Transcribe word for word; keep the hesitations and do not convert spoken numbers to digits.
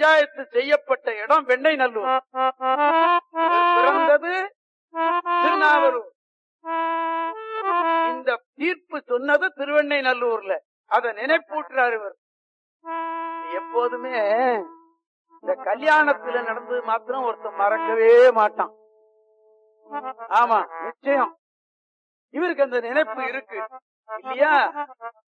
பஞ்சாயத்து செய்யப்பட்ட இடம் வெண்ணெய்நல்லூர். பிறந்தது திருநாவலூர். இந்த தீர்ப்பு சொன்னது திருவெண்ணைநல்லூர்ல. அதை நினைப்பூட்டுறார் இவர். எப்போதுமே இந்த கல்யாணத்துல நடந்தது மாத்திரம் ஒருத்தன் மறக்கவே மாட்டான். ஆமா, நிச்சயம் இவருக்கு அந்த நினைப்பு இருக்கு இல்லையா?